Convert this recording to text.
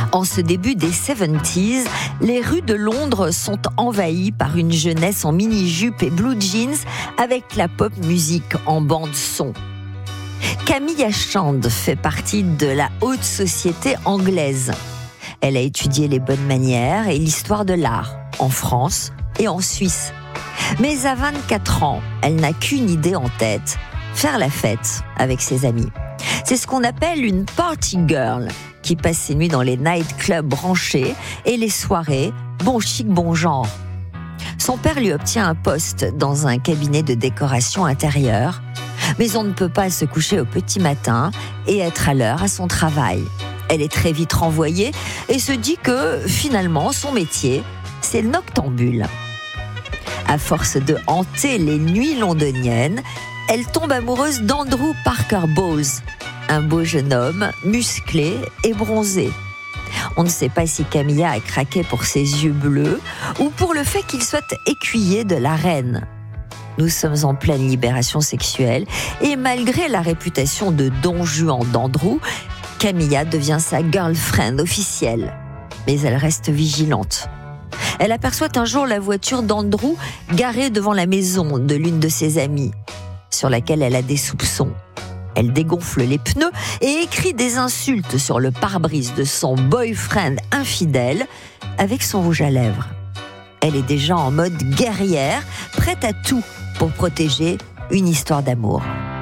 En ce début des 70s, les rues de Londres sont envahies par une jeunesse en mini-jupe et blue jeans avec la pop musique en bande-son. Camilla Chand fait partie de la haute société anglaise. Elle a étudié les bonnes manières et l'histoire de l'art en France et en Suisse. Mais à 24 ans, elle n'a qu'une idée en tête, faire la fête avec ses amis. C'est ce qu'on appelle une party girl, qui passe ses nuits dans les nightclubs branchés et les soirées bon chic, bon genre. Son père lui obtient un poste dans un cabinet de décoration intérieure, mais on ne peut pas se coucher au petit matin et être à l'heure à son travail. Elle est très vite renvoyée et se dit que, finalement, son métier, c'est le noctambule. À force de hanter les nuits londoniennes, elle tombe amoureuse d'Andrew Parker Bowles, un beau jeune homme, musclé et bronzé. On ne sait pas si Camilla a craqué pour ses yeux bleus ou pour le fait qu'il soit écuyer de la reine. Nous sommes en pleine libération sexuelle et malgré la réputation de Don Juan d'Andrew, Camilla devient sa girlfriend officielle. Mais elle reste vigilante. Elle aperçoit un jour la voiture d'Andrew garée devant la maison de l'une de ses amies, sur laquelle elle a des soupçons. Elle dégonfle les pneus et écrit des insultes sur le pare-brise de son boyfriend infidèle avec son rouge à lèvres. Elle est déjà en mode guerrière, prête à tout pour protéger une histoire d'amour.